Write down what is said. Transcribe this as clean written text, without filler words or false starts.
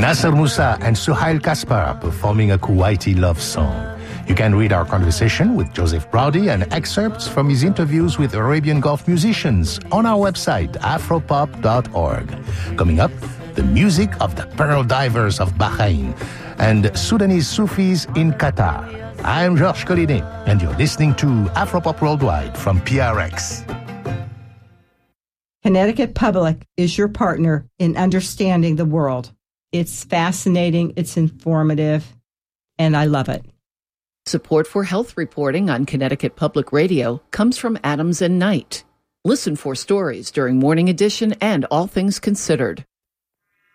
Nasser Musa and Suhail Kaspar performing a Kuwaiti love song. You can read our conversation with Joseph Browdy and excerpts from his interviews with Arabian Gulf musicians on our website, afropop.org. Coming up, the music of the Pearl Divers of Bahrain and Sudanese Sufis in Qatar. I'm Georges Collinet, and you're listening to Afropop Worldwide from PRX. Connecticut Public is your partner in understanding the world. It's fascinating, it's informative, and I love it. Support for health reporting on Connecticut Public Radio comes from Adams and Knight. Listen for stories during Morning Edition and All Things Considered.